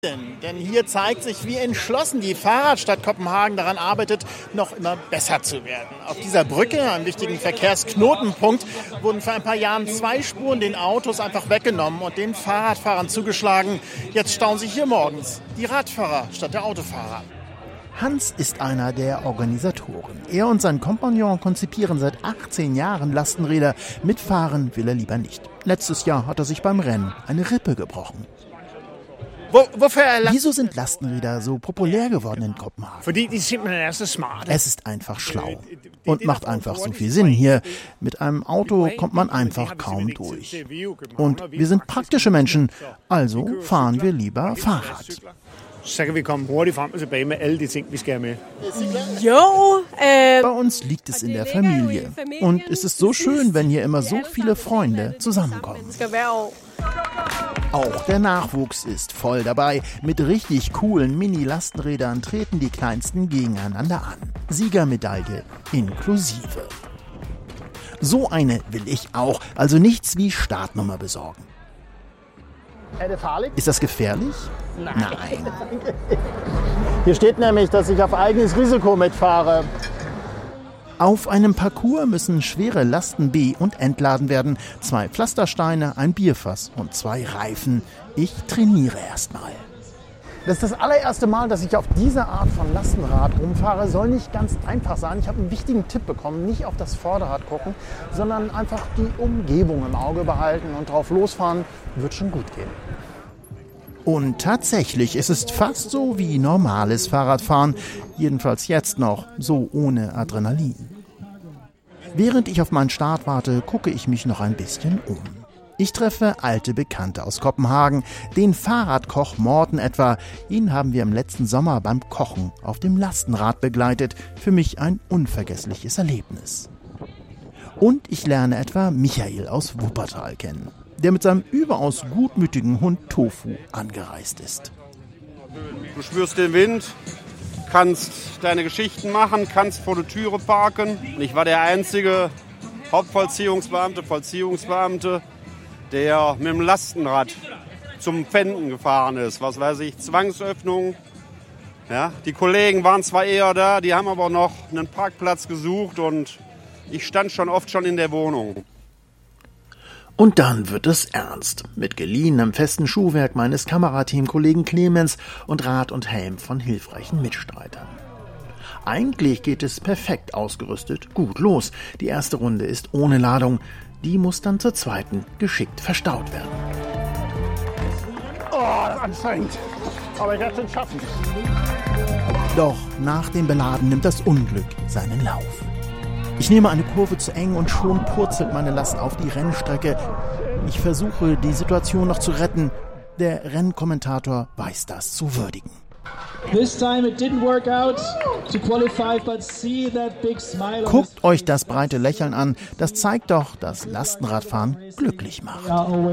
Denn hier zeigt sich, wie entschlossen die Fahrradstadt Kopenhagen daran arbeitet, noch immer besser zu werden. Auf dieser Brücke, einem wichtigen Verkehrsknotenpunkt, wurden vor ein paar Jahren 2 Spuren den Autos einfach weggenommen und den Fahrradfahrern zugeschlagen. Jetzt stauen sich hier morgens die Radfahrer statt der Autofahrer. Hans ist einer der Organisatoren. Er und sein Kompagnon konzipieren seit 18 Jahren Lastenräder. Mitfahren will er lieber nicht. Letztes Jahr hat er sich beim Rennen eine Rippe gebrochen. Wieso sind Lastenräder so populär geworden in Kopenhagen? Es ist einfach schlau und macht einfach so viel Sinn hier. Mit einem Auto kommt man einfach kaum durch. Und wir sind praktische Menschen, also fahren wir lieber Fahrrad. Så kan vi komme hurtigt frem og tilbage med alle de ting, vi skal have med. Bei uns liegt es in der Familie. Und es ist so schön, wenn hier immer so viele Freunde zusammenkommen. Auch der Nachwuchs ist voll dabei. Mit richtig coolen Mini-Lastenrädern treten die Kleinsten gegeneinander an. Siegermedaille inklusive. So eine will ich auch, also nichts wie Startnummer besorgen. Ist das gefährlich? Nein. Hier steht nämlich, dass ich auf eigenes Risiko mitfahre. Auf einem Parcours müssen schwere Lasten be- und entladen werden. 2 Pflastersteine, ein Bierfass und 2 Reifen. Ich trainiere erstmal. Das ist das allererste Mal, dass ich auf diese Art von Lastenrad rumfahre. Soll nicht ganz einfach sein. Ich habe einen wichtigen Tipp bekommen. Nicht auf das Vorderrad gucken, sondern einfach die Umgebung im Auge behalten und drauf losfahren. Wird schon gut gehen. Und tatsächlich, es ist fast so wie normales Fahrradfahren. Jedenfalls jetzt noch, so ohne Adrenalin. Während ich auf meinen Start warte, gucke ich mich noch ein bisschen um. Ich treffe alte Bekannte aus Kopenhagen, den Fahrradkoch Morten etwa. Ihn haben wir im letzten Sommer beim Kochen auf dem Lastenrad begleitet. Für mich ein unvergessliches Erlebnis. Und ich lerne etwa Michael aus Wuppertal kennen, der mit seinem überaus gutmütigen Hund Tofu angereist ist. Du spürst den Wind, kannst deine Geschichten machen, kannst vor der Türe parken. Ich war der einzige Vollziehungsbeamte, der mit dem Lastenrad zum Pfänden gefahren ist. Was weiß ich, Zwangsöffnung. Ja, die Kollegen waren zwar eher da, die haben aber noch einen Parkplatz gesucht und ich stand schon oft in der Wohnung. Und dann wird es ernst. Mit geliehenem festen Schuhwerk meines Kamerateamkollegen Clemens und Rad und Helm von hilfreichen Mitstreitern. Eigentlich geht es perfekt ausgerüstet gut los. Die erste Runde ist ohne Ladung. Die muss dann zur zweiten geschickt verstaut werden. Oh, das ist anstrengend. Aber ich werde es schon schaffen. Doch nach dem Beladen nimmt das Unglück seinen Lauf. Ich nehme eine Kurve zu eng und schon purzelt meine Last auf die Rennstrecke. Ich versuche, die Situation noch zu retten. Der Rennkommentator weiß das zu würdigen. Guckt euch das breite Lächeln an. Das zeigt doch, dass Lastenradfahren glücklich macht.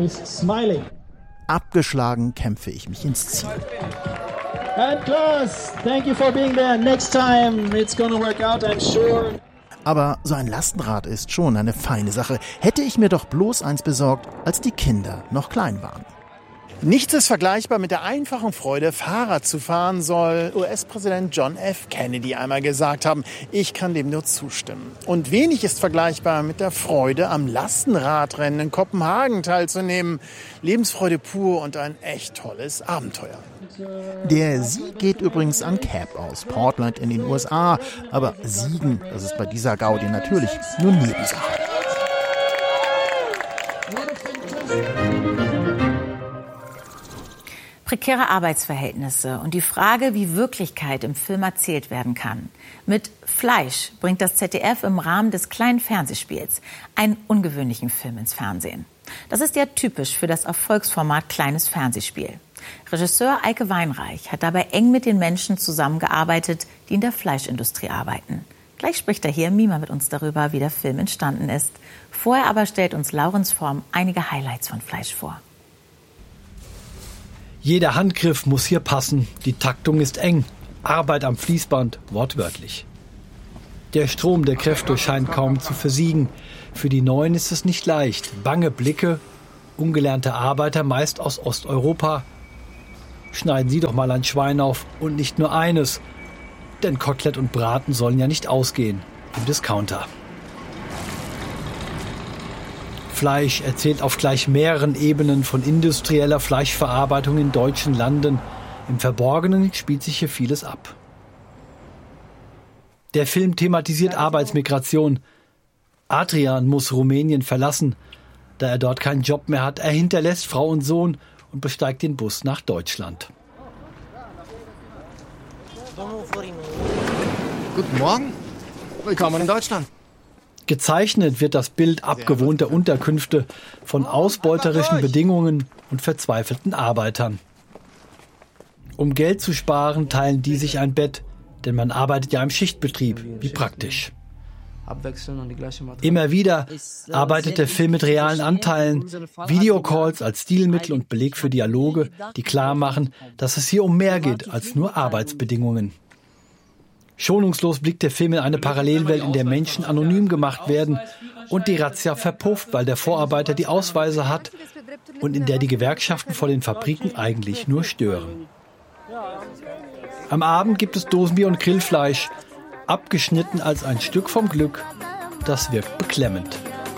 Abgeschlagen kämpfe ich mich ins Ziel. And Klaus, thank you for being there. Next time it's gonna work out, I'm sure. Aber so ein Lastenrad ist schon eine feine Sache. Hätte ich mir doch bloß eins besorgt, als die Kinder noch klein waren. Nichts ist vergleichbar mit der einfachen Freude, Fahrrad zu fahren, soll US-Präsident John F. Kennedy einmal gesagt haben. Ich kann dem nur zustimmen. Und wenig ist vergleichbar mit der Freude, am Lastenradrennen in Kopenhagen teilzunehmen. Lebensfreude pur und ein echt tolles Abenteuer. Der Sieg geht übrigens an Cap aus Portland in den USA. Aber Siegen, das ist bei dieser Gaudi natürlich nur Nebensache. Prekäre Arbeitsverhältnisse und die Frage, wie Wirklichkeit im Film erzählt werden kann. Mit Fleisch bringt das ZDF im Rahmen des kleinen Fernsehspiels einen ungewöhnlichen Film ins Fernsehen. Das ist ja typisch für das Erfolgsformat Kleines Fernsehspiel. Regisseur Eike Weinreich hat dabei eng mit den Menschen zusammengearbeitet, die in der Fleischindustrie arbeiten. Gleich spricht er hier Mima mit uns darüber, wie der Film entstanden ist. Vorher aber stellt uns Laurens Form einige Highlights von Fleisch vor. Jeder Handgriff muss hier passen, die Taktung ist eng, Arbeit am Fließband wortwörtlich. Der Strom der Kräfte scheint kaum zu versiegen. Für die Neuen ist es nicht leicht. Bange Blicke, ungelernte Arbeiter, meist aus Osteuropa. schneiden Sie doch mal ein Schwein auf und nicht nur eines. Denn Kotelett und Braten sollen ja nicht ausgehen im Discounter. Fleisch erzählt auf gleich mehreren Ebenen von industrieller Fleischverarbeitung in deutschen Landen. Im Verborgenen spielt sich hier vieles ab. Der Film thematisiert Arbeitsmigration. Adrian muss Rumänien verlassen, da er dort keinen Job mehr hat. Er hinterlässt Frau und Sohn und besteigt den Bus nach Deutschland. Guten Morgen. Willkommen in Deutschland. Gezeichnet wird das Bild abgewohnter Unterkünfte von ausbeuterischen Bedingungen und verzweifelten Arbeitern. Um Geld zu sparen, teilen die sich ein Bett, denn man arbeitet ja im Schichtbetrieb. Wie praktisch. Immer wieder arbeitet der Film mit realen Anteilen, Videocalls als Stilmittel und Beleg für Dialoge, die klar machen, dass es hier um mehr geht als nur Arbeitsbedingungen. Schonungslos blickt der Film in eine Parallelwelt, in der Menschen anonym gemacht werden und die Razzia verpufft, weil der Vorarbeiter die Ausweise hat und in der die Gewerkschaften vor den Fabriken eigentlich nur stören. Am Abend gibt es Dosenbier und Grillfleisch, abgeschnitten als ein Stück vom Glück. Das wirkt beklemmend.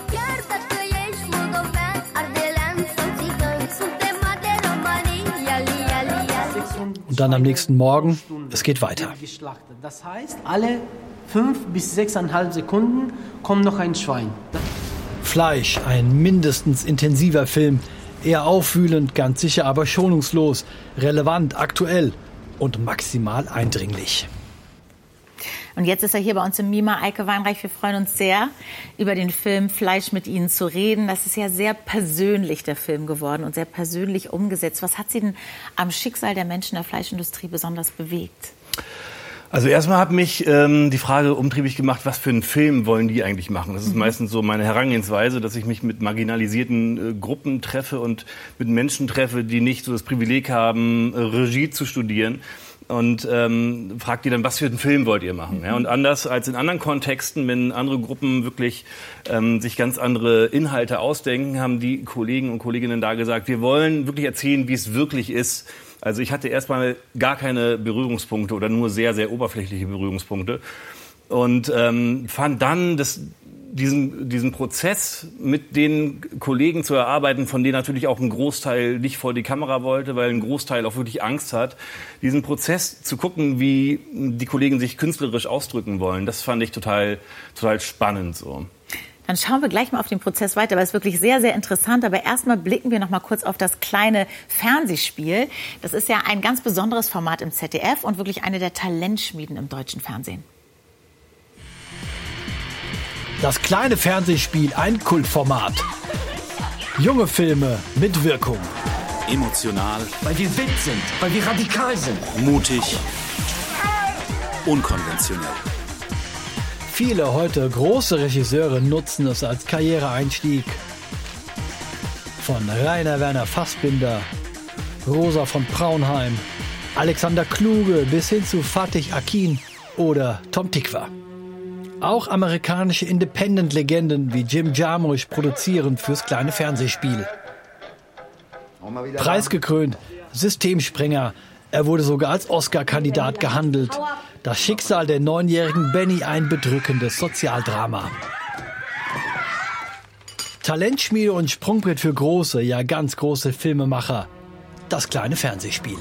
Und dann am nächsten Morgen, es geht weiter. Das heißt, alle 5 bis 6,5 Sekunden kommt noch ein Schwein. Fleisch, ein mindestens intensiver Film. Eher aufwühlend, ganz sicher, aber schonungslos, relevant, aktuell und maximal eindringlich. Und jetzt ist er hier bei uns im MIMA, Eike Weinreich. Wir freuen uns sehr, über den Film Fleisch mit Ihnen zu reden. Das ist ja sehr persönlich, der Film geworden und sehr persönlich umgesetzt. Was hat Sie denn am Schicksal der Menschen der Fleischindustrie besonders bewegt? Also erstmal hat mich die Frage umtriebig gemacht, was für einen Film wollen die eigentlich machen? Das ist meistens so meine Herangehensweise, dass ich mich mit marginalisierten Gruppen treffe und mit Menschen treffe, die nicht so das Privileg haben, Regie zu studieren. Und fragt die dann, was für einen Film wollt ihr machen? Ja, und anders als in anderen Kontexten, wenn andere Gruppen wirklich sich ganz andere Inhalte ausdenken, haben die Kollegen und Kolleginnen da gesagt, wir wollen wirklich erzählen, wie es wirklich ist. Also ich hatte erstmal gar keine Berührungspunkte oder nur sehr, sehr oberflächliche Berührungspunkte. Und fand dann diesen Prozess mit den Kollegen zu erarbeiten, von denen natürlich auch ein Großteil nicht vor die Kamera wollte, weil ein Großteil auch wirklich Angst hat, diesen Prozess zu gucken, wie die Kollegen sich künstlerisch ausdrücken wollen, das fand ich total spannend so. Dann schauen wir gleich mal auf den Prozess weiter, weil es wirklich sehr, sehr interessant. Aber erstmal blicken wir noch mal kurz auf das kleine Fernsehspiel. Das ist ja ein ganz besonderes Format im ZDF und wirklich eine der Talentschmieden im deutschen Fernsehen. Das kleine Fernsehspiel, ein Kultformat. Junge Filme mit Wirkung. Emotional. Weil wir wild sind, weil wir radikal sind. Mutig. Unkonventionell. Viele heute große Regisseure nutzen es als Karriereeinstieg. Von Rainer Werner Fassbinder, Rosa von Braunheim, Alexander Kluge bis hin zu Fatih Akin oder Tom Tykwer. Auch amerikanische Independent-Legenden wie Jim Jarmusch produzieren fürs kleine Fernsehspiel. Preisgekrönt, Systemsprenger, er wurde sogar als Oscar-Kandidat gehandelt. Das Schicksal der 9-jährigen Benny ein bedrückendes Sozialdrama. Talentschmiede und Sprungbrett für große, ja ganz große Filmemacher. Das kleine Fernsehspiel.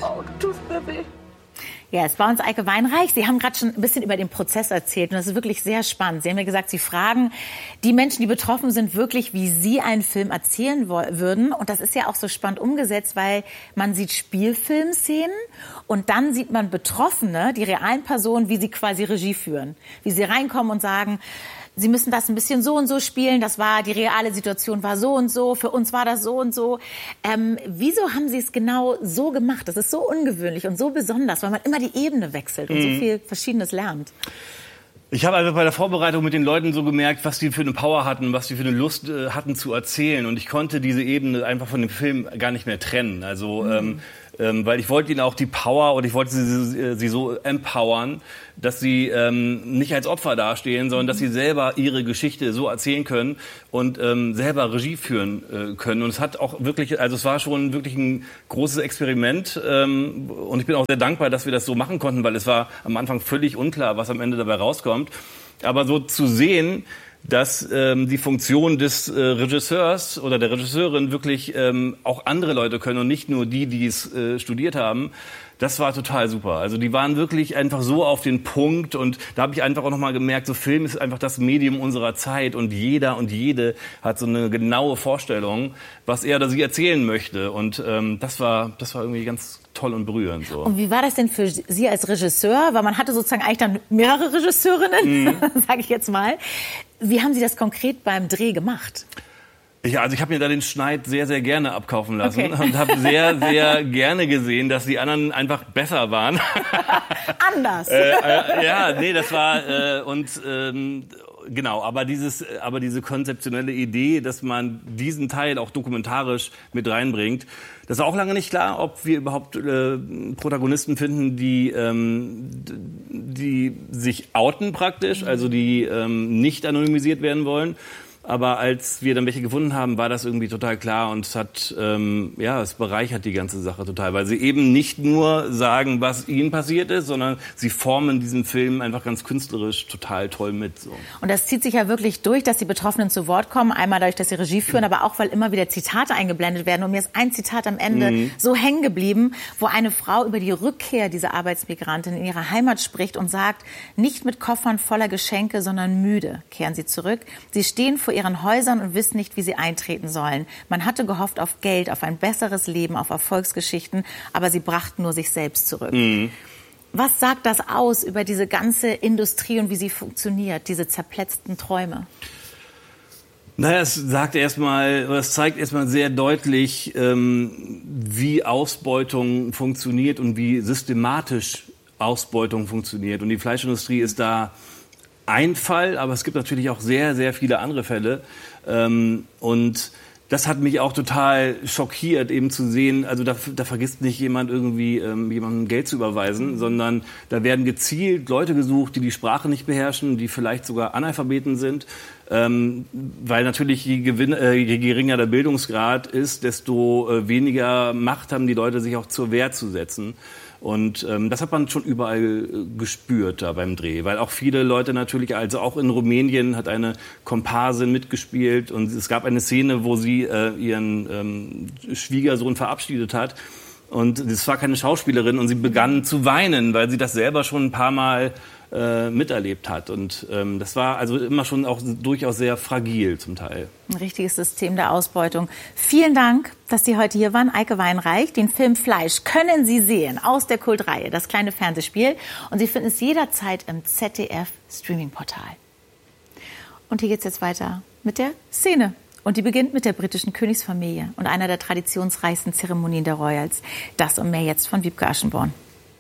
Ja, es war uns Eike Weinreich. Sie haben gerade schon ein bisschen über den Prozess erzählt und das ist wirklich sehr spannend. Sie haben ja gesagt, Sie fragen die Menschen, die betroffen sind, wirklich, wie sie einen Film erzählen würden. Und das ist ja auch so spannend umgesetzt, weil man sieht Spielfilmszenen und dann sieht man Betroffene, die realen Personen, wie sie quasi Regie führen. Wie sie reinkommen und sagen, Sie müssen das ein bisschen so und so spielen, die reale Situation war so und so, für uns war das so und so. Wieso haben Sie es genau so gemacht? Das ist so ungewöhnlich und so besonders, weil man immer die Ebene wechselt und so viel Verschiedenes lernt. Ich habe einfach bei der Vorbereitung mit den Leuten so gemerkt, was die für eine Power hatten, was die für eine Lust hatten zu erzählen. Und ich konnte diese Ebene einfach von dem Film gar nicht mehr trennen. Also Weil ich wollte ihnen auch die Power und ich wollte sie so empowern, dass sie nicht als Opfer dastehen, sondern dass sie selber ihre Geschichte so erzählen können und selber Regie führen können. Und es hat auch wirklich, also es war schon wirklich ein großes Experiment und ich bin auch sehr dankbar, dass wir das so machen konnten, weil es war am Anfang völlig unklar, was am Ende dabei rauskommt. Aber so zu sehen, dass die Funktion des Regisseurs oder der Regisseurin wirklich auch andere Leute können und nicht nur die es studiert haben, das war total super. Also die waren wirklich einfach so auf den Punkt und da habe ich einfach auch nochmal gemerkt, so Film ist einfach das Medium unserer Zeit und jeder und jede hat so eine genaue Vorstellung, was er oder sie erzählen möchte und das war irgendwie ganz toll und berührend. So. Und wie war das denn für Sie als Regisseur? Weil man hatte sozusagen eigentlich dann mehrere Regisseurinnen, sage ich jetzt mal. Wie haben Sie das konkret beim Dreh gemacht? Ja, also ich habe mir da den Schneid sehr, sehr gerne abkaufen lassen und habe sehr, sehr gerne gesehen, dass die anderen einfach besser waren. Anders. Das war genau, aber diese konzeptionelle Idee, dass man diesen Teil auch dokumentarisch mit reinbringt, das war auch lange nicht klar, ob wir überhaupt Protagonisten finden, die sich outen praktisch, also die nicht anonymisiert werden wollen. Aber als wir dann welche gefunden haben, war das irgendwie total klar und es hat, es bereichert die ganze Sache total, weil sie eben nicht nur sagen, was ihnen passiert ist, sondern sie formen diesen Film einfach ganz künstlerisch total toll mit. So. Und das zieht sich ja wirklich durch, dass die Betroffenen zu Wort kommen, einmal dadurch, dass sie Regie führen, aber auch, weil immer wieder Zitate eingeblendet werden. Und mir ist ein Zitat am Ende so hängen geblieben, wo eine Frau über die Rückkehr dieser Arbeitsmigrantin in ihre Heimat spricht und sagt, nicht mit Koffern voller Geschenke, sondern müde kehren sie zurück. Sie stehen vor ihren Häusern und wissen nicht, wie sie eintreten sollen. Man hatte gehofft auf Geld, auf ein besseres Leben, auf Erfolgsgeschichten, aber sie brachten nur sich selbst zurück. Was sagt das aus über diese ganze Industrie und wie sie funktioniert, diese zerpletzten Träume? Naja, es zeigt erstmal sehr deutlich, wie Ausbeutung funktioniert und wie systematisch Ausbeutung funktioniert. Und die Fleischindustrie ist da ein Fall, aber es gibt natürlich auch sehr, sehr viele andere Fälle. Und das hat mich auch total schockiert, eben zu sehen, also da vergisst nicht jemand irgendwie jemandem Geld zu überweisen, sondern da werden gezielt Leute gesucht, die die Sprache nicht beherrschen, die vielleicht sogar Analphabeten sind. Weil natürlich je geringer der Bildungsgrad ist, desto weniger Macht haben die Leute, sich auch zur Wehr zu setzen. Und das hat man schon überall gespürt da beim Dreh, weil auch viele Leute natürlich, also auch in Rumänien hat eine Komparsin mitgespielt und es gab eine Szene, wo sie ihren Schwiegersohn verabschiedet hat und es war keine Schauspielerin und sie begann zu weinen, weil sie das selber schon ein paar Mal miterlebt hat. Und das war also immer schon auch durchaus sehr fragil zum Teil. Ein richtiges System der Ausbeutung. Vielen Dank, dass Sie heute hier waren. Eike Weinreich, den Film Fleisch können Sie sehen aus der Kultreihe, das kleine Fernsehspiel. Und Sie finden es jederzeit im ZDF-Streaming-Portal. Und hier geht es jetzt weiter mit der Szene. Und die beginnt mit der britischen Königsfamilie und einer der traditionsreichsten Zeremonien der Royals. Das und mehr jetzt von Wiebke Aschenborn.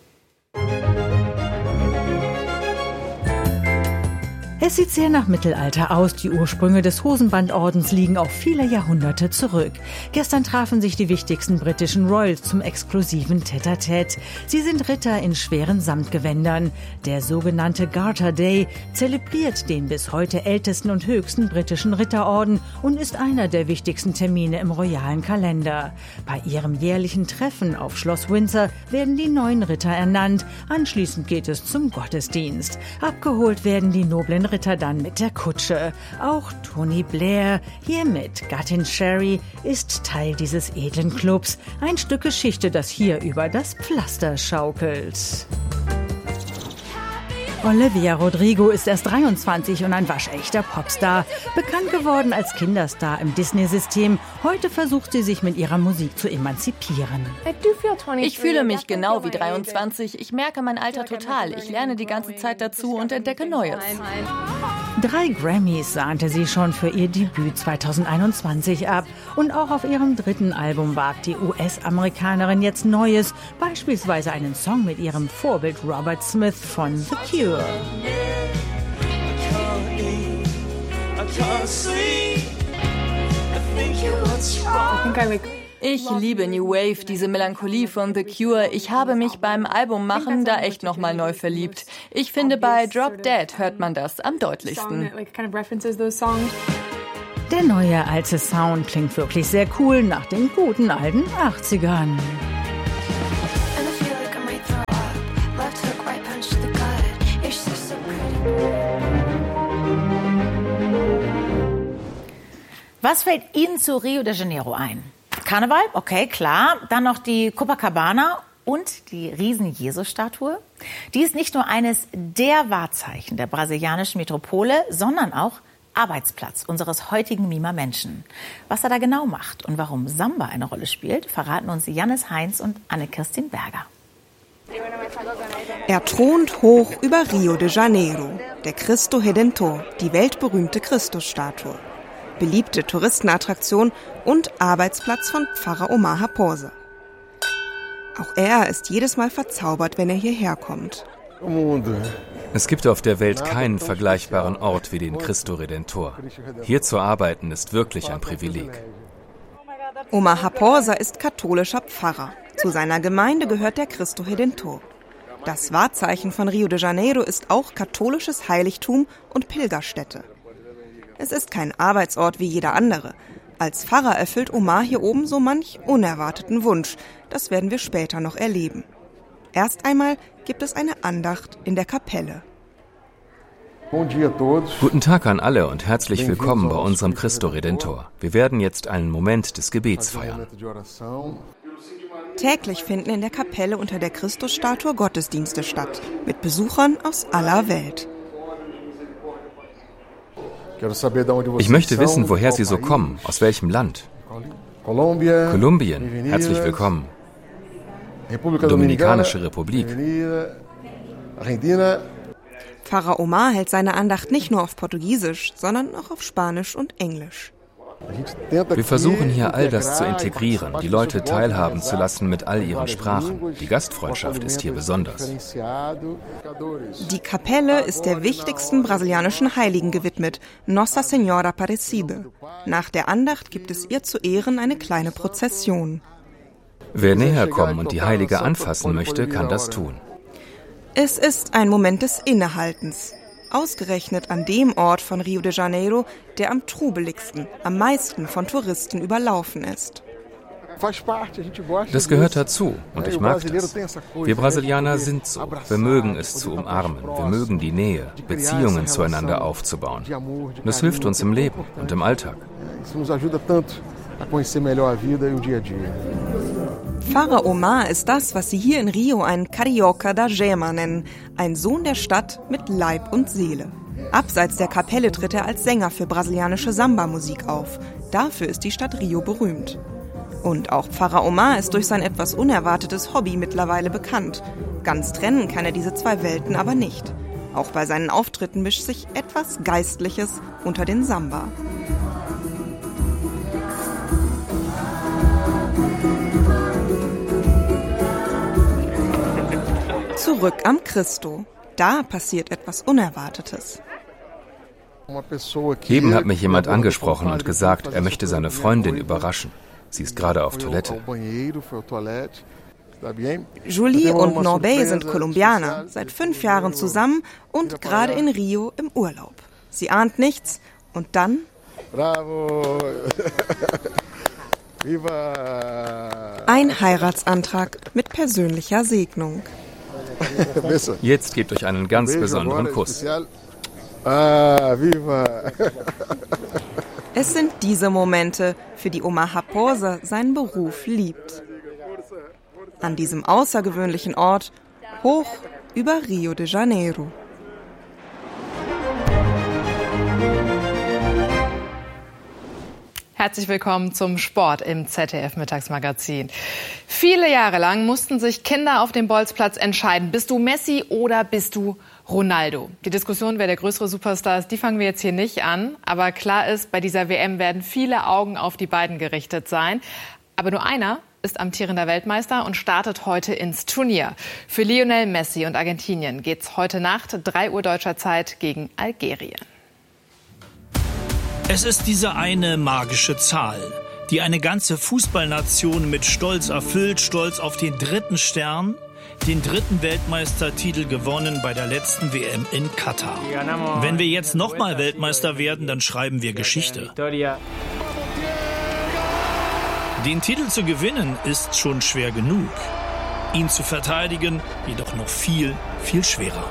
Es sieht sehr nach Mittelalter aus. Die Ursprünge des Hosenbandordens liegen auf viele Jahrhunderte zurück. Gestern trafen sich die wichtigsten britischen Royals zum exklusiven Tête-à-Tête. Sie sind Ritter in schweren Samtgewändern. Der sogenannte Garter Day zelebriert den bis heute ältesten und höchsten britischen Ritterorden und ist einer der wichtigsten Termine im royalen Kalender. Bei ihrem jährlichen Treffen auf Schloss Windsor werden die neuen Ritter ernannt. Anschließend geht es zum Gottesdienst. Abgeholt werden die noblen Ritter dann mit der Kutsche. Auch Tony Blair, hier mit Gattin Sherry, ist Teil dieses edlen Clubs. Ein Stück Geschichte, das hier über das Pflaster schaukelt. Olivia Rodrigo ist erst 23 und ein waschechter Popstar. Bekannt geworden als Kinderstar im Disney-System. Heute versucht sie sich mit ihrer Musik zu emanzipieren. Ich fühle mich genau wie 23. Ich merke mein Alter total. Ich lerne die ganze Zeit dazu und entdecke Neues. 3 Grammys sahnte sie schon für ihr Debüt 2021 ab. Und auch auf ihrem 3. Album wagt die US-Amerikanerin jetzt Neues. Beispielsweise einen Song mit ihrem Vorbild Robert Smith von The Cure. Ich liebe New Wave, diese Melancholie von The Cure. Ich habe mich beim Albummachen da echt nochmal neu verliebt. Ich finde, bei Drop Dead hört man das am deutlichsten. Der neue alte Sound klingt wirklich sehr cool nach den guten alten 80ern. Was fällt Ihnen zu Rio de Janeiro ein? Karneval, okay, klar. Dann noch die Copacabana und die Riesen-Jesus-Statue. Die ist nicht nur eines der Wahrzeichen der brasilianischen Metropole, sondern auch Arbeitsplatz unseres heutigen Mima-Menschen. Was er da genau macht und warum Samba eine Rolle spielt, verraten uns Jannis Heinz und Anne-Kirstin Berger. Er thront hoch über Rio de Janeiro, der Cristo Redentor, die weltberühmte Christusstatue. Beliebte Touristenattraktion und Arbeitsplatz von Pfarrer Omar Raposa. Auch er ist jedes Mal verzaubert, wenn er hierher kommt. Es gibt auf der Welt keinen vergleichbaren Ort wie den Cristo Redentor. Hier zu arbeiten ist wirklich ein Privileg. Omar Raposa ist katholischer Pfarrer. Zu seiner Gemeinde gehört der Cristo Redentor. Das Wahrzeichen von Rio de Janeiro ist auch katholisches Heiligtum und Pilgerstätte. Es ist kein Arbeitsort wie jeder andere. Als Pfarrer erfüllt Omar hier oben so manch unerwarteten Wunsch. Das werden wir später noch erleben. Erst einmal gibt es eine Andacht in der Kapelle. Guten Tag an alle und herzlich willkommen bei unserem Cristo Redentor. Wir werden jetzt einen Moment des Gebets feiern. Täglich finden in der Kapelle unter der Christusstatue Gottesdienste statt, mit Besuchern aus aller Welt. Ich möchte wissen, woher Sie so kommen, aus welchem Land. Kolumbien, herzlich willkommen. Dominikanische Republik. Pfarrer Omar hält seine Andacht nicht nur auf Portugiesisch, sondern auch auf Spanisch und Englisch. Wir versuchen hier all das zu integrieren, die Leute teilhaben zu lassen mit all ihren Sprachen. Die Gastfreundschaft ist hier besonders. Die Kapelle ist der wichtigsten brasilianischen Heiligen gewidmet, Nossa Senhora Aparecida. Nach der Andacht gibt es ihr zu Ehren eine kleine Prozession. Wer näher kommen und die Heilige anfassen möchte, kann das tun. Es ist ein Moment des Innehaltens. Ausgerechnet an dem Ort von Rio de Janeiro, der am trubeligsten, am meisten von Touristen überlaufen ist. Das gehört dazu und ich mag das. Wir Brasilianer sind so. Wir mögen es zu umarmen. Wir mögen die Nähe, Beziehungen zueinander aufzubauen. Das hilft uns im Leben und im Alltag. Pfarrer Omar ist das, was sie hier in Rio einen Carioca da Gema nennen, ein Sohn der Stadt mit Leib und Seele. Abseits der Kapelle tritt er als Sänger für brasilianische Samba-Musik auf. Dafür ist die Stadt Rio berühmt. Und auch Pfarrer Omar ist durch sein etwas unerwartetes Hobby mittlerweile bekannt. Ganz trennen kann er diese zwei Welten aber nicht. Auch bei seinen Auftritten mischt sich etwas Geistliches unter den Samba. Zurück am Cristo. Da passiert etwas Unerwartetes. Eben hat mich jemand angesprochen und gesagt, er möchte seine Freundin überraschen. Sie ist gerade auf Toilette. Julie und Norbey sind Kolumbianer, seit 5 Jahren zusammen und gerade in Rio im Urlaub. Sie ahnt nichts und dann... Ein Heiratsantrag mit persönlicher Segnung. Jetzt gebt euch einen ganz besonderen Kuss. Es sind diese Momente, für die Omar Raposa seinen Beruf liebt. An diesem außergewöhnlichen Ort, hoch über Rio de Janeiro. Herzlich willkommen zum Sport im ZDF-Mittagsmagazin. Viele Jahre lang mussten sich Kinder auf dem Bolzplatz entscheiden, bist du Messi oder bist du Ronaldo? Die Diskussion, wer der größere Superstar ist, die fangen wir jetzt hier nicht an. Aber klar ist, bei dieser WM werden viele Augen auf die beiden gerichtet sein. Aber nur einer ist amtierender Weltmeister und startet heute ins Turnier. Für Lionel Messi und Argentinien geht's heute Nacht, 3 Uhr deutscher Zeit, gegen Algerien. Es ist diese eine magische Zahl. die eine ganze Fußballnation mit Stolz erfüllt, stolz auf den 3. Stern, den 3. Weltmeistertitel gewonnen bei der letzten WM in Katar. Wenn wir jetzt nochmal Weltmeister werden, dann schreiben wir Geschichte. Den Titel zu gewinnen ist schon schwer genug. Ihn zu verteidigen, jedoch noch viel, viel schwerer.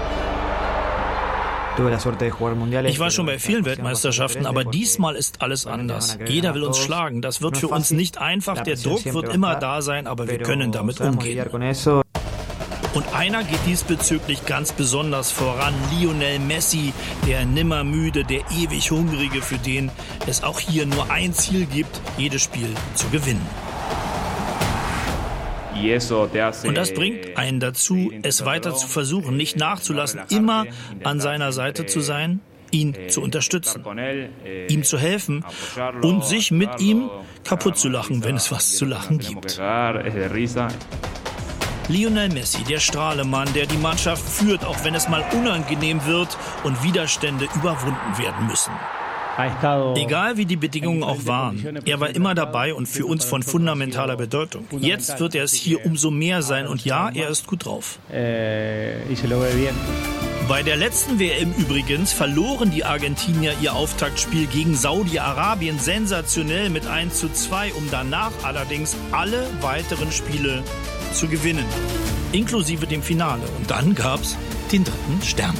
Ich war schon bei vielen Weltmeisterschaften, aber diesmal ist alles anders. Jeder will uns schlagen. Das wird für uns nicht einfach. Der Druck wird immer da sein, aber wir können damit umgehen. Und einer geht diesbezüglich ganz besonders voran. Lionel Messi, der nimmermüde, der ewig Hungrige, für den es auch hier nur ein Ziel gibt, jedes Spiel zu gewinnen. Und das bringt einen dazu, es weiter zu versuchen, nicht nachzulassen, immer an seiner Seite zu sein, ihn zu unterstützen, ihm zu helfen und sich mit ihm kaputt zu lachen, wenn es was zu lachen gibt. Lionel Messi, der Strahlemann, der die Mannschaft führt, auch wenn es mal unangenehm wird und Widerstände überwunden werden müssen. Egal wie die Bedingungen auch waren, er war immer dabei und für uns von fundamentaler Bedeutung. Jetzt wird er es hier umso mehr sein und ja, er ist gut drauf. Bei der letzten WM übrigens verloren die Argentinier ihr Auftaktspiel gegen Saudi-Arabien sensationell mit 1:2, um danach allerdings alle weiteren Spiele zu gewinnen, inklusive dem Finale. Und dann gab's den 3. Stern.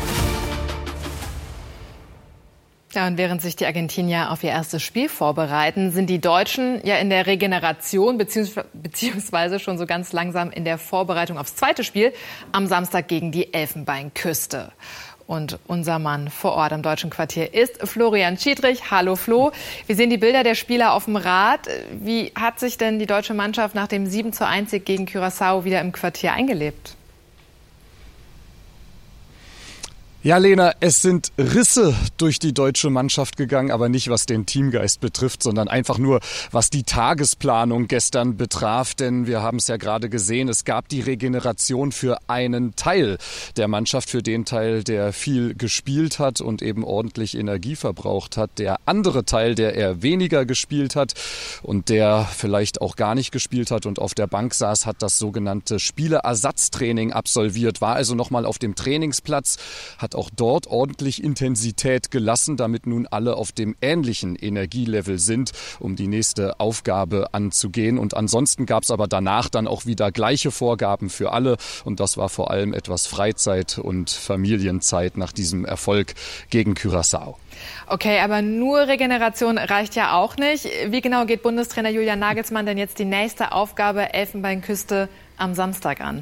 Ja, und während sich die Argentinier auf ihr erstes Spiel vorbereiten, sind die Deutschen ja in der Regeneration beziehungsweise schon so ganz langsam in der Vorbereitung aufs zweite Spiel am Samstag gegen die Elfenbeinküste. Und unser Mann vor Ort am Deutschen Quartier ist Florian Schiedrich. Hallo Flo. Wir sehen die Bilder der Spieler auf dem Rad. Wie hat sich denn die deutsche Mannschaft nach dem 7:1 gegen Curaçao wieder im Quartier eingelebt? Ja, Lena, es sind Risse durch die deutsche Mannschaft gegangen, aber nicht was den Teamgeist betrifft, sondern einfach nur, was die Tagesplanung gestern betraf. Denn wir haben es ja gerade gesehen, es gab die Regeneration für einen Teil der Mannschaft, für den Teil, der viel gespielt hat und eben ordentlich Energie verbraucht hat. Der andere Teil, der eher weniger gespielt hat und der vielleicht auch gar nicht gespielt hat und auf der Bank saß, hat das sogenannte Spielersatztraining absolviert, war also nochmal auf dem Trainingsplatz, hat auch dort ordentlich Intensität gelassen, damit nun alle auf dem ähnlichen Energielevel sind, um die nächste Aufgabe anzugehen. Und ansonsten gab es aber danach dann auch wieder gleiche Vorgaben für alle. Und das war vor allem etwas Freizeit und Familienzeit nach diesem Erfolg gegen Curaçao. Okay, aber nur Regeneration reicht ja auch nicht. Wie genau geht Bundestrainer Julian Nagelsmann denn jetzt die nächste Aufgabe Elfenbeinküste am Samstag an?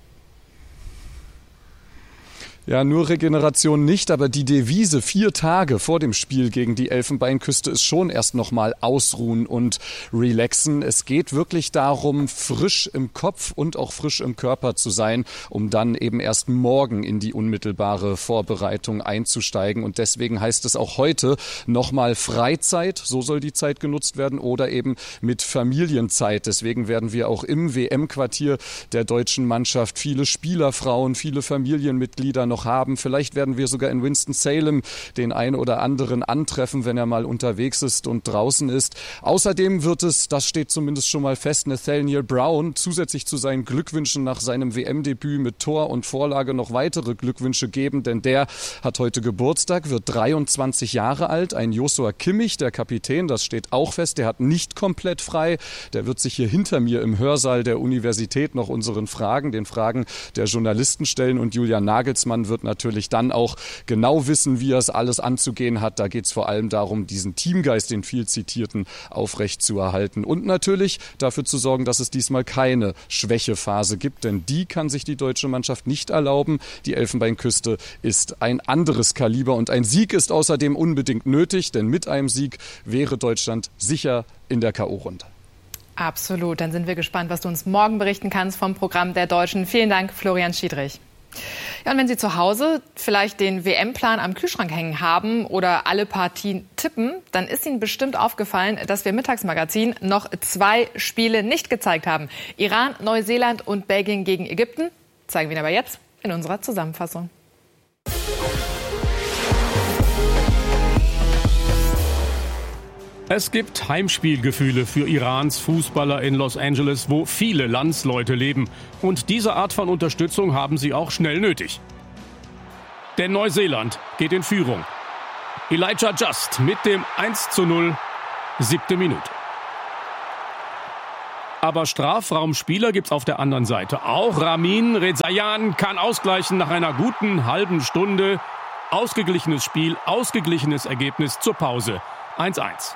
Ja, nur Regeneration nicht, aber die Devise 4 Tage vor dem Spiel gegen die Elfenbeinküste ist schon erst nochmal ausruhen und relaxen. Es geht wirklich darum, frisch im Kopf und auch frisch im Körper zu sein, um dann eben erst morgen in die unmittelbare Vorbereitung einzusteigen. Und deswegen heißt es auch heute nochmal Freizeit, so soll die Zeit genutzt werden, oder eben mit Familienzeit. Deswegen werden wir auch im WM-Quartier der deutschen Mannschaft viele Spielerfrauen, viele Familienmitglieder noch haben. Vielleicht werden wir sogar in Winston-Salem den einen oder anderen antreffen, wenn er mal unterwegs ist und draußen ist. Außerdem wird es, das steht zumindest schon mal fest, Nathaniel Brown zusätzlich zu seinen Glückwünschen nach seinem WM-Debüt mit Tor und Vorlage noch weitere Glückwünsche geben, denn der hat heute Geburtstag, wird 23 Jahre alt. Ein Joshua Kimmich, der Kapitän, das steht auch fest, der hat nicht komplett frei. Der wird sich hier hinter mir im Hörsaal der Universität noch den Fragen der Journalisten stellen, und Julian Nagelsmann wird natürlich dann auch genau wissen, wie er es alles anzugehen hat. Da geht es vor allem darum, diesen Teamgeist, den viel zitierten, aufrecht zu erhalten und natürlich dafür zu sorgen, dass es diesmal keine Schwächephase gibt, denn die kann sich die deutsche Mannschaft nicht erlauben. Die Elfenbeinküste ist ein anderes Kaliber und ein Sieg ist außerdem unbedingt nötig, denn mit einem Sieg wäre Deutschland sicher in der K.O.-Runde. Absolut. Dann sind wir gespannt, was du uns morgen berichten kannst vom Programm der Deutschen. Vielen Dank, Florian Schiedrich. Ja, und wenn Sie zu Hause vielleicht den WM-Plan am Kühlschrank hängen haben oder alle Partien tippen, dann ist Ihnen bestimmt aufgefallen, dass wir im Mittagsmagazin noch 2 Spiele nicht gezeigt haben. Iran, Neuseeland und Belgien gegen Ägypten. Zeigen wir Ihnen aber jetzt in unserer Zusammenfassung. Es gibt Heimspielgefühle für Irans Fußballer in Los Angeles, wo viele Landsleute leben. Und diese Art von Unterstützung haben sie auch schnell nötig. Denn Neuseeland geht in Führung. Elijah Just mit dem 1:0, 7. Minute. Aber Strafraumspieler gibt's auf der anderen Seite. Auch Ramin Rezaeian kann ausgleichen nach einer guten halben Stunde. Ausgeglichenes Spiel, ausgeglichenes Ergebnis zur Pause. 1:1.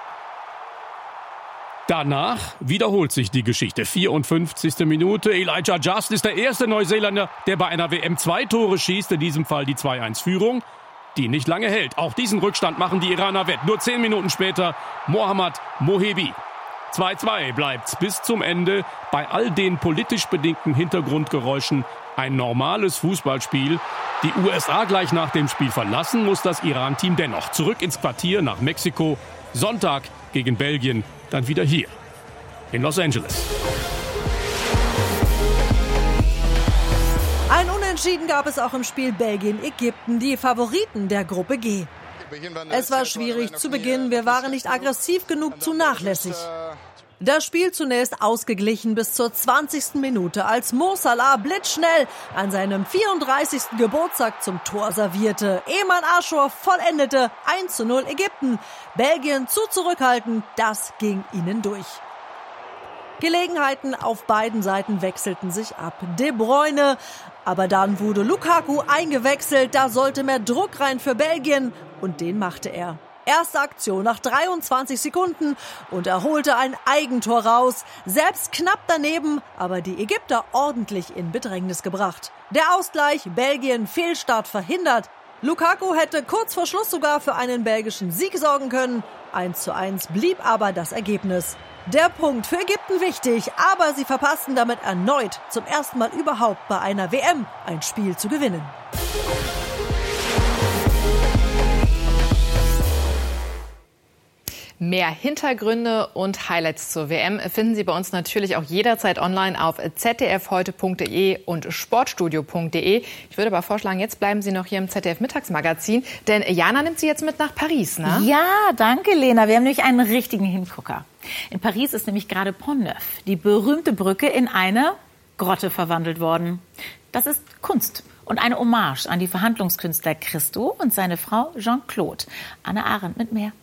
Danach wiederholt sich die Geschichte. 54. Minute. Elijah Just ist der erste Neuseeländer, der bei einer WM 2 Tore schießt. In diesem Fall die 2:1-Führung, die nicht lange hält. Auch diesen Rückstand machen die Iraner wett. Nur 10 Minuten später Mohammad Mohebi. 2:2 bleibt's bis zum Ende. Bei all den politisch bedingten Hintergrundgeräuschen ein normales Fußballspiel. Die USA gleich nach dem Spiel verlassen muss das Iran-Team dennoch zurück ins Quartier nach Mexiko. Sonntag gegen Belgien, dann wieder hier in Los Angeles. Ein Unentschieden gab es auch im Spiel Belgien-Ägypten, die Favoriten der Gruppe G. Es war schwierig zu Beginn, wir waren nicht aggressiv genug, zu nachlässig. Das Spiel zunächst ausgeglichen bis zur 20. Minute, als Mo Salah blitzschnell an seinem 34. Geburtstag zum Tor servierte. Eman Aschor vollendete 1:0 Ägypten. Belgien zu zurückhaltend, das ging ihnen durch. Gelegenheiten auf beiden Seiten wechselten sich ab. De Bruyne, aber dann wurde Lukaku eingewechselt. Da sollte mehr Druck rein für Belgien und den machte er. Erste Aktion nach 23 Sekunden und er holte ein Eigentor raus. Selbst knapp daneben, aber die Ägypter ordentlich in Bedrängnis gebracht. Der Ausgleich, Belgien Fehlstart verhindert. Lukaku hätte kurz vor Schluss sogar für einen belgischen Sieg sorgen können. 1:1 blieb aber das Ergebnis. Der Punkt für Ägypten wichtig, aber sie verpassten damit erneut zum ersten Mal überhaupt bei einer WM ein Spiel zu gewinnen. Mehr Hintergründe und Highlights zur WM finden Sie bei uns natürlich auch jederzeit online auf zdfheute.de und sportstudio.de. Ich würde aber vorschlagen, jetzt bleiben Sie noch hier im ZDF-Mittagsmagazin, denn Jana nimmt Sie jetzt mit nach Paris, ne? Ja, danke, Lena. Wir haben nämlich einen richtigen Hingucker. In Paris ist nämlich gerade Pont-Neuf, die berühmte Brücke, in eine Grotte verwandelt worden. Das ist Kunst und eine Hommage an die Verhandlungskünstler Christo und seine Frau Jean-Claude. Anne Arendt mit mehr.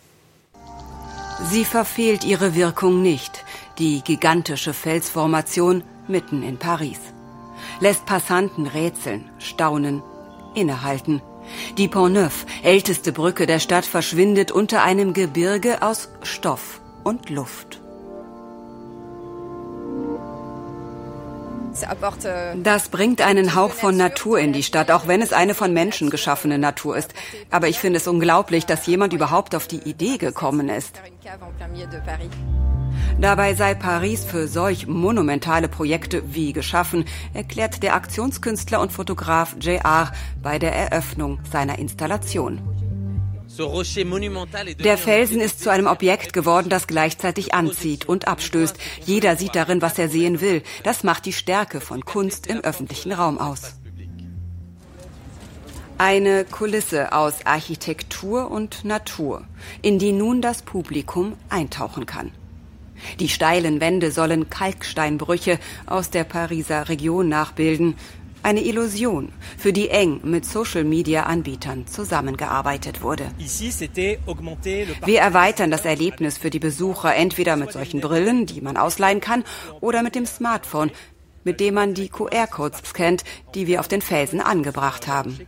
Sie verfehlt ihre Wirkung nicht, die gigantische Felsformation mitten in Paris. Lässt Passanten rätseln, staunen, innehalten. Die Pont-Neuf, älteste Brücke der Stadt, verschwindet unter einem Gebirge aus Stoff und Luft. Das bringt einen Hauch von Natur in die Stadt, auch wenn es eine von Menschen geschaffene Natur ist. Aber ich finde es unglaublich, dass jemand überhaupt auf die Idee gekommen ist. Dabei sei Paris für solch monumentale Projekte wie geschaffen, erklärt der Aktionskünstler und Fotograf J.R. bei der Eröffnung seiner Installation. Der Felsen ist zu einem Objekt geworden, das gleichzeitig anzieht und abstößt. Jeder sieht darin, was er sehen will. Das macht die Stärke von Kunst im öffentlichen Raum aus. Eine Kulisse aus Architektur und Natur, in die nun das Publikum eintauchen kann. Die steilen Wände sollen Kalksteinbrüche aus der Pariser Region nachbilden. Eine Illusion, für die eng mit Social-Media-Anbietern zusammengearbeitet wurde. Wir erweitern das Erlebnis für die Besucher entweder mit solchen Brillen, die man ausleihen kann, oder mit dem Smartphone, mit dem man die QR-Codes scannt, die wir auf den Felsen angebracht haben.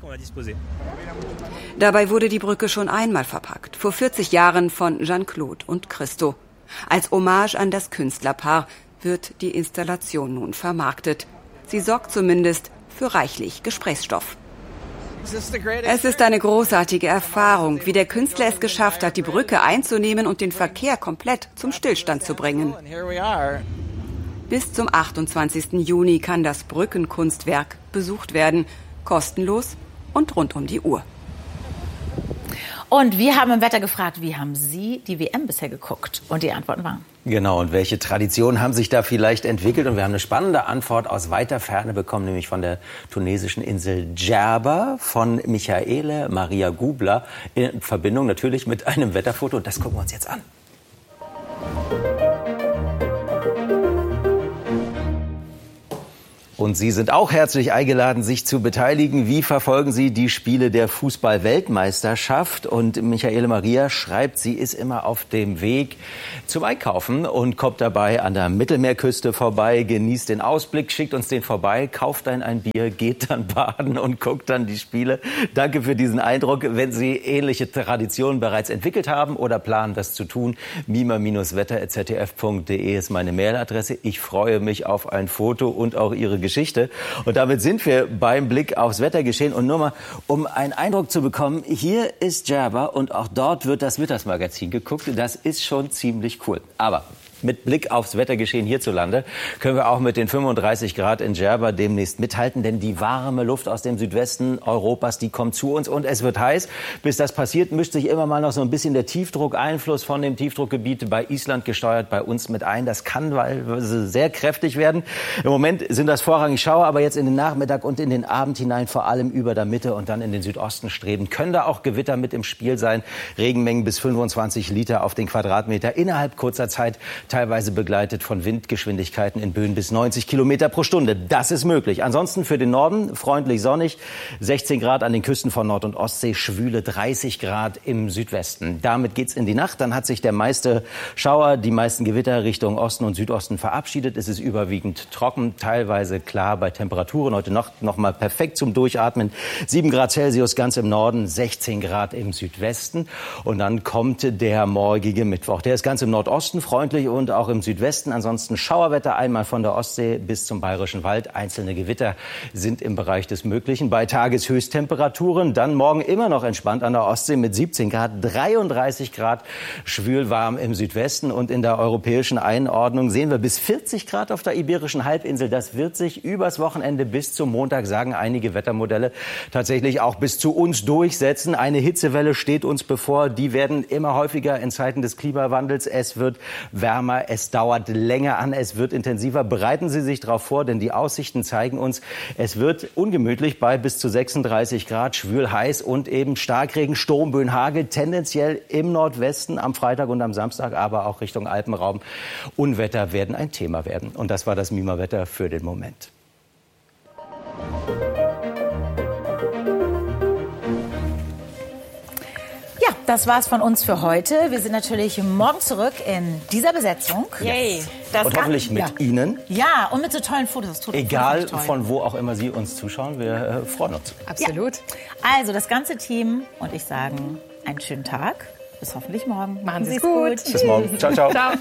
Dabei wurde die Brücke schon einmal verpackt, vor 40 Jahren von Jean-Claude und Christo. Als Hommage an das Künstlerpaar wird die Installation nun vermarktet. Sie sorgt zumindest für reichlich Gesprächsstoff. Es ist eine großartige Erfahrung, wie der Künstler es geschafft hat, die Brücke einzunehmen und den Verkehr komplett zum Stillstand zu bringen. Bis zum 28. Juni kann das Brückenkunstwerk besucht werden, kostenlos und rund um die Uhr. Und wir haben im Wetter gefragt, wie haben Sie die WM bisher geguckt? Und die Antworten waren: Genau, und welche Traditionen haben sich da vielleicht entwickelt? Und wir haben eine spannende Antwort aus weiter Ferne bekommen, nämlich von der tunesischen Insel Djerba, von Michaele Maria Gubler, in Verbindung natürlich mit einem Wetterfoto. Und das gucken wir uns jetzt an. Und Sie sind auch herzlich eingeladen, sich zu beteiligen. Wie verfolgen Sie die Spiele der Fußball-Weltmeisterschaft? Und Michaele Maria schreibt, sie ist immer auf dem Weg zum Einkaufen und kommt dabei an der Mittelmeerküste vorbei, genießt den Ausblick, schickt uns den vorbei, kauft dann ein Bier, geht dann baden und guckt dann die Spiele. Danke für diesen Eindruck. Wenn Sie ähnliche Traditionen bereits entwickelt haben oder planen, das zu tun, mima-wetter@zdf.de ist meine Mailadresse. Ich freue mich auf ein Foto und auch Ihre Geschichte. Und damit sind wir beim Blick aufs Wettergeschehen. Und nur mal, um einen Eindruck zu bekommen, hier ist Djerba und auch dort wird das Mittagsmagazin geguckt. Das ist schon ziemlich cool. Aber mit Blick aufs Wettergeschehen hierzulande können wir auch mit den 35 Grad in Djerba demnächst mithalten, denn die warme Luft aus dem Südwesten Europas, die kommt zu uns und es wird heiß. Bis das passiert, mischt sich immer mal noch so ein bisschen der Tiefdruckeinfluss von dem Tiefdruckgebiet bei Island gesteuert bei uns mit ein. Das kann sehr kräftig werden. Im Moment sind das vorrangig Schauer, aber jetzt in den Nachmittag und in den Abend hinein, vor allem über der Mitte und dann in den Südosten streben, können da auch Gewitter mit im Spiel sein. Regenmengen bis 25 Liter auf den Quadratmeter innerhalb kurzer Zeit, teilweise begleitet von Windgeschwindigkeiten in Böen bis 90 Kilometer pro Stunde. Das ist möglich. Ansonsten für den Norden freundlich sonnig, 16 Grad an den Küsten von Nord- und Ostsee, schwüle 30 Grad im Südwesten. Damit geht's in die Nacht. Dann hat sich der meiste Schauer, die meisten Gewitter Richtung Osten und Südosten verabschiedet. Es ist überwiegend trocken, teilweise klar bei Temperaturen. Heute Nacht noch mal perfekt zum Durchatmen. 7 Grad Celsius ganz im Norden, 16 Grad im Südwesten. Und dann kommt der morgige Mittwoch. Der ist ganz im Nordosten freundlich und auch im Südwesten. Ansonsten Schauerwetter einmal von der Ostsee bis zum Bayerischen Wald. Einzelne Gewitter sind im Bereich des Möglichen. Bei Tageshöchsttemperaturen dann morgen immer noch entspannt an der Ostsee mit 17 Grad, 33 Grad schwülwarm im Südwesten. Und in der europäischen Einordnung sehen wir bis 40 Grad auf der Iberischen Halbinsel. Das wird sich übers Wochenende bis zum Montag, sagen einige Wettermodelle, tatsächlich auch bis zu uns durchsetzen. Eine Hitzewelle steht uns bevor. Die werden immer häufiger in Zeiten des Klimawandels. Es wird wärmer. Es dauert länger an, es wird intensiver. Bereiten Sie sich darauf vor, denn die Aussichten zeigen uns, es wird ungemütlich bei bis zu 36 Grad, schwül heiß und eben Starkregen, Sturmböen, Hagel, tendenziell im Nordwesten am Freitag und am Samstag, aber auch Richtung Alpenraum. Unwetter werden ein Thema werden. Und das war das Mima-Wetter für den Moment. Ja, das war's von uns für heute. Wir sind natürlich morgen zurück in dieser Besetzung. Yay. Und hoffentlich mit Ihnen. Ja, und mit so tollen Fotos. Egal von wo auch immer Sie uns zuschauen, wir freuen uns. Absolut. Ja. Also das ganze Team und ich sagen einen schönen Tag. Bis hoffentlich morgen. Machen Sie es gut. Bis morgen. Ciao, ciao. Ciao.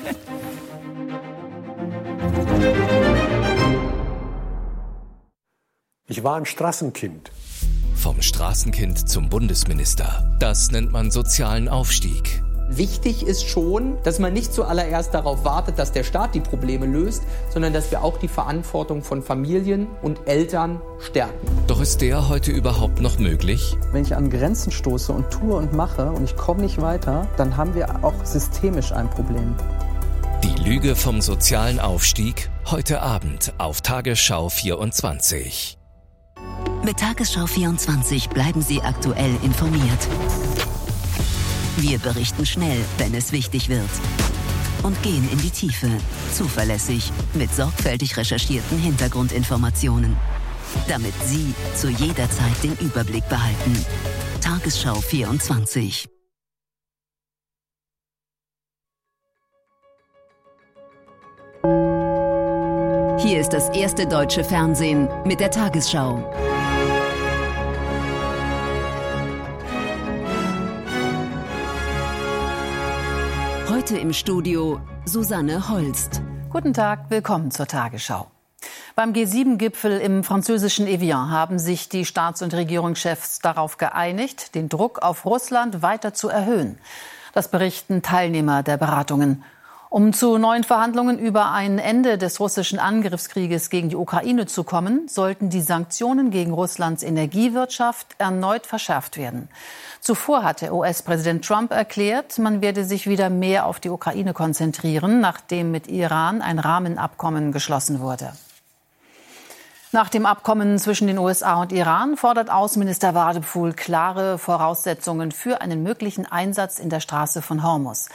Ich war ein Straßenkind. Vom Straßenkind zum Bundesminister. Das nennt man sozialen Aufstieg. Wichtig ist schon, dass man nicht zuallererst darauf wartet, dass der Staat die Probleme löst, sondern dass wir auch die Verantwortung von Familien und Eltern stärken. Doch ist der heute überhaupt noch möglich? Wenn ich an Grenzen stoße und tue und mache und ich komme nicht weiter, dann haben wir auch systemisch ein Problem. Die Lüge vom sozialen Aufstieg heute Abend auf Tagesschau 24. Mit Tagesschau 24 bleiben Sie aktuell informiert. Wir berichten schnell, wenn es wichtig wird. Und gehen in die Tiefe, zuverlässig, mit sorgfältig recherchierten Hintergrundinformationen. Damit Sie zu jeder Zeit den Überblick behalten. Tagesschau 24. Hier ist das erste deutsche Fernsehen mit der Tagesschau. Heute im Studio Susanne Holst. Guten Tag, willkommen zur Tagesschau. Beim G7-Gipfel im französischen Evian haben sich die Staats- und Regierungschefs darauf geeinigt, den Druck auf Russland weiter zu erhöhen. Das berichten Teilnehmer der Beratungen. Um zu neuen Verhandlungen über ein Ende des russischen Angriffskrieges gegen die Ukraine zu kommen, sollten die Sanktionen gegen Russlands Energiewirtschaft erneut verschärft werden. Zuvor hatte US-Präsident Trump erklärt, man werde sich wieder mehr auf die Ukraine konzentrieren, nachdem mit Iran ein Rahmenabkommen geschlossen wurde. Nach dem Abkommen zwischen den USA und Iran fordert Außenminister Wadephul klare Voraussetzungen für einen möglichen Einsatz in der Straße von Hormuz.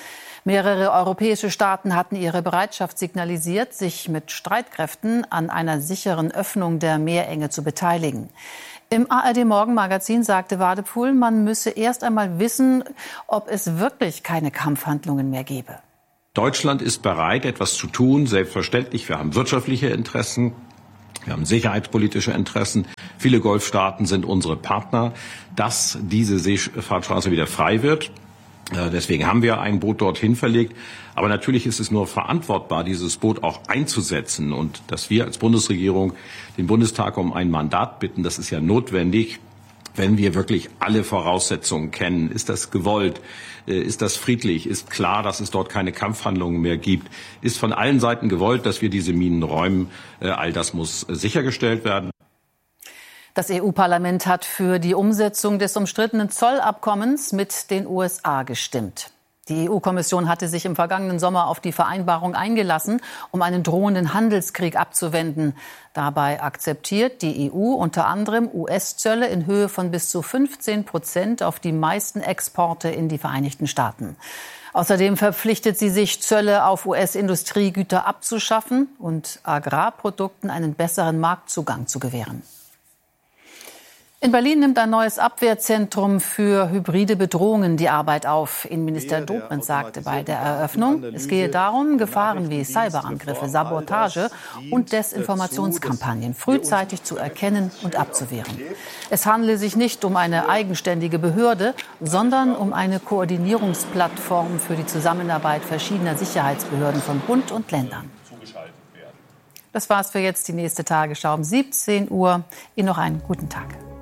Mehrere europäische Staaten hatten ihre Bereitschaft signalisiert, sich mit Streitkräften an einer sicheren Öffnung der Meerenge zu beteiligen. Im ARD-Morgenmagazin sagte Wadephul, man müsse erst einmal wissen, ob es wirklich keine Kampfhandlungen mehr gebe. Deutschland ist bereit, etwas zu tun, selbstverständlich. Wir haben wirtschaftliche Interessen, wir haben sicherheitspolitische Interessen. Viele Golfstaaten sind unsere Partner, dass diese Seefahrtsstraße wieder frei wird. Deswegen haben wir ein Boot dorthin verlegt. Aber natürlich ist es nur verantwortbar, dieses Boot auch einzusetzen. Und dass wir als Bundesregierung den Bundestag um ein Mandat bitten, das ist ja notwendig, wenn wir wirklich alle Voraussetzungen kennen. Ist das gewollt? Ist das friedlich? Ist klar, dass es dort keine Kampfhandlungen mehr gibt? Ist von allen Seiten gewollt, dass wir diese Minen räumen? All das muss sichergestellt werden. Das EU-Parlament hat für die Umsetzung des umstrittenen Zollabkommens mit den USA gestimmt. Die EU-Kommission hatte sich im vergangenen Sommer auf die Vereinbarung eingelassen, um einen drohenden Handelskrieg abzuwenden. Dabei akzeptiert die EU unter anderem US-Zölle in Höhe von bis zu 15% auf die meisten Exporte in die Vereinigten Staaten. Außerdem verpflichtet sie sich, Zölle auf US-Industriegüter abzuschaffen und Agrarprodukten einen besseren Marktzugang zu gewähren. In Berlin nimmt ein neues Abwehrzentrum für hybride Bedrohungen die Arbeit auf. Innenminister Dobrindt sagte bei der Eröffnung, es gehe darum, Gefahren wie Cyberangriffe, Sabotage und Desinformationskampagnen frühzeitig zu erkennen und abzuwehren. Es handle sich nicht um eine eigenständige Behörde, sondern um eine Koordinierungsplattform für die Zusammenarbeit verschiedener Sicherheitsbehörden von Bund und Ländern. Das war's für jetzt, die nächste Tagesschau um 17 Uhr. Ihnen noch einen guten Tag.